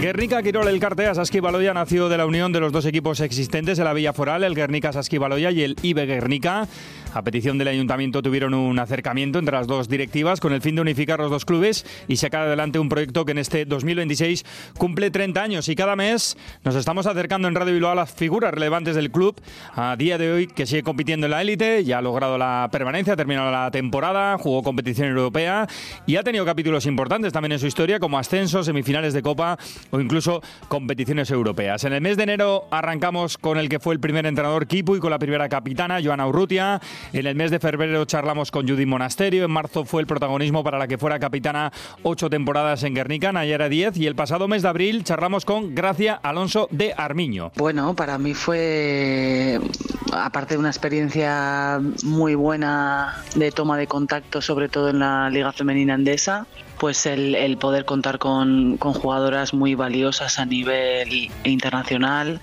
Gernika Kirol Elkartea Saski-Baloia nació de la unión de los dos equipos existentes de la Villa Foral, el Gernika Saski-Baloia y el IB Gernika. A petición del ayuntamiento tuvieron un acercamiento entre las dos directivas con el fin de unificar los dos clubes y sacar adelante un proyecto que en este 2026 cumple 30 años. Y cada mes nos estamos acercando en Radio Bilbao a las figuras relevantes del club. A día de hoy, que sigue compitiendo en la élite, ya ha logrado la permanencia, ha terminado la temporada, jugó competición europea y ha tenido capítulos importantes también en su historia, como ascensos, semifinales de Copa o incluso competiciones europeas. En el mes de enero arrancamos con el que fue el primer entrenador Kipu y con la primera capitana, Joana Urrutia. En el mes de febrero charlamos con Judith Monasterio. En marzo fue el protagonismo para la que fuera capitana 8 temporadas en Gernika, Nayara 10. Y el pasado mes de abril charlamos con Gracia Alonso de Armiño. Bueno, para mí fue, aparte de una experiencia muy buena de toma de contacto, sobre todo en la Liga Femenina Endesa, pues el poder contar con jugadoras muy valiosas a nivel internacional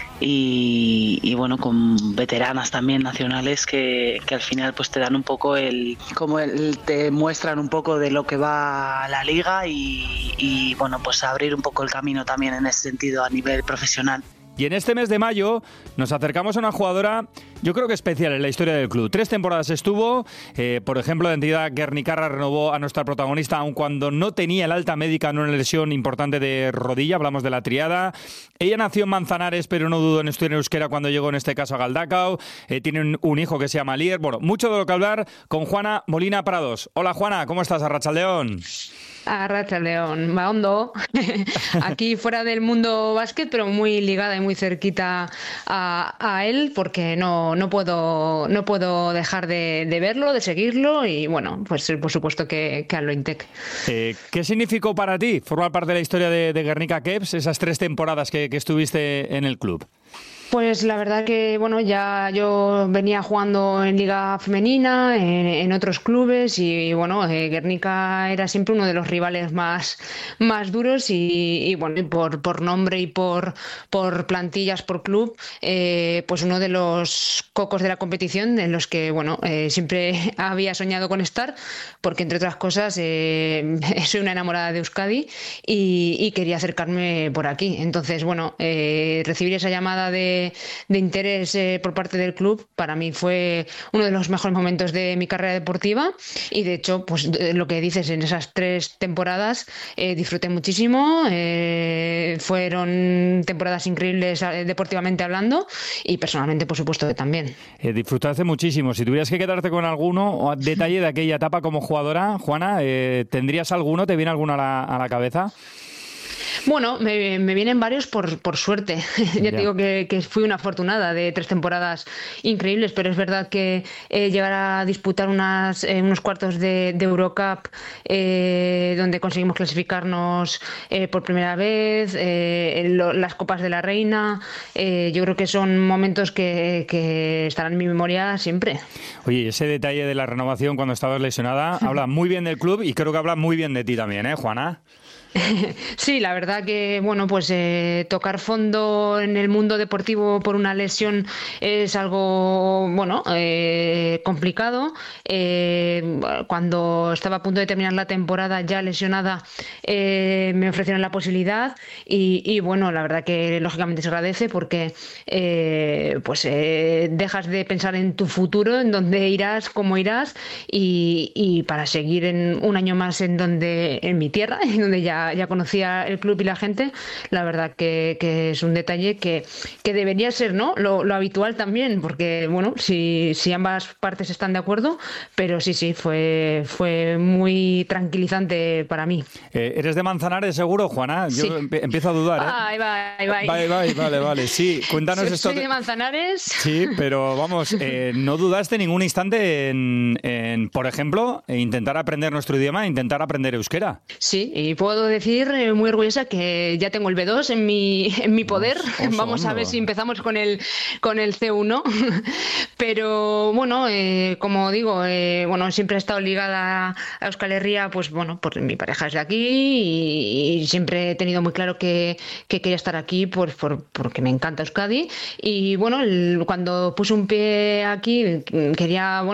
y bueno, con veteranas también nacionales que al final pues te dan un poco te muestran un poco de lo que va la liga y bueno, pues abrir un poco el camino también en ese sentido a nivel profesional. Y en este mes de mayo nos acercamos a una jugadora, yo creo que especial en la historia del club. 3 temporadas estuvo, por ejemplo, la entidad guernicarra renovó a nuestra protagonista aun cuando no tenía el alta médica en una lesión importante de rodilla, hablamos de la triada. Ella nació en Manzanares, pero no dudó en estudiar euskera cuando llegó en este caso a Galdakao. Tiene un hijo que se llama Lier. Bueno, mucho de lo que hablar con Juana Molina Prados. Hola Juana, ¿cómo estás? Arratsaldeon. Arratsaldeon, va hondo. Aquí fuera del mundo básquet, pero muy ligada y muy cerquita a él, porque no puedo dejar de verlo, de seguirlo y bueno, pues por supuesto que a Lointec. ¿Qué significó para ti formar parte de la historia de Gernika Keps, esas 3 temporadas que estuviste en el club? Pues la verdad que bueno, ya yo venía jugando en Liga Femenina, en otros clubes y bueno, Gernika era siempre uno de los rivales más duros y bueno, por nombre y por plantillas, por club, pues uno de los cocos de la competición en los que bueno, siempre había soñado con estar, porque entre otras cosas soy una enamorada de Euskadi y quería acercarme por aquí. Entonces bueno, recibir esa llamada de interés por parte del club para mí fue uno de los mejores momentos de mi carrera deportiva y de hecho pues lo que dices, en esas 3 temporadas disfruté muchísimo, fueron temporadas increíbles deportivamente hablando y personalmente por supuesto que también. Disfrutaste muchísimo. Si tuvieras que quedarte con alguno detalle de aquella etapa como jugadora, Juana, ¿tendrías alguno? ¿Te viene alguno a la cabeza? Bueno, me vienen varios por suerte. Ya te digo que fui una afortunada de 3 temporadas increíbles, pero es verdad que llegar a disputar unos cuartos de Eurocup donde conseguimos clasificarnos por primera vez, las Copas de la Reina, yo creo que son momentos que estarán en mi memoria siempre. Oye, ese detalle de la renovación cuando estabas lesionada habla muy bien del club y creo que habla muy bien de ti también, Juana. Sí, la verdad que bueno, pues tocar fondo en el mundo deportivo por una lesión es algo bueno, complicado. Cuando estaba a punto de terminar la temporada ya lesionada, me ofrecieron la posibilidad y bueno, la verdad que lógicamente se agradece porque dejas de pensar en tu futuro, en dónde irás, cómo irás y para seguir en un año más en mi tierra, en donde ya conocía el club y la gente, la verdad que es un detalle que debería ser, ¿no? Lo habitual también, porque bueno, si ambas partes están de acuerdo, pero sí, fue muy tranquilizante para mí. ¿Eres de Manzanares seguro, Juana? Yo empiezo a dudar, ¿eh? Ahí va. Vale, sí, cuéntanos esto. Soy de Manzanares. Sí, pero vamos, no dudaste ningún instante en, por ejemplo, intentar aprender nuestro idioma, intentar aprender euskera. Sí, y puedo decir muy orgullosa que ya tengo el B2 en mi poder. Vamos a ver si empezamos con el C1. Pero bueno, como digo, bueno, siempre he estado ligada a Euskal Herria, pues bueno, porque mi pareja es de aquí y siempre he tenido muy claro que quería estar aquí porque me encanta Euskadi. Y bueno, cuando puse un pie aquí quería, bueno,